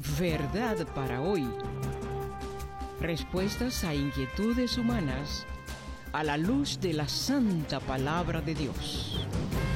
Verdad para hoy. Respuestas a inquietudes humanas a la luz de la santa palabra de Dios.